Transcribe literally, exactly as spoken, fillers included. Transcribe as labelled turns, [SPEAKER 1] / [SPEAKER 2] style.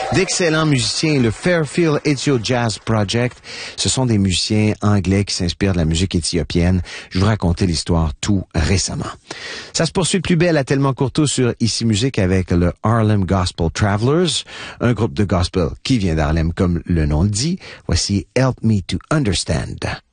[SPEAKER 1] D'excellents musiciens, le Fairfield Ethio Jazz Project. Ce sont des musiciens anglais qui s'inspirent de la musique éthiopienne. Je vous racontais l'histoire tout récemment. Ça se poursuit de plus belle à Tellement Courteau sur Ici Musique avec le Harlem Gospel Travelers, un groupe de gospel qui vient d'Harlem comme le nom le dit. Voici Help Me to Understand.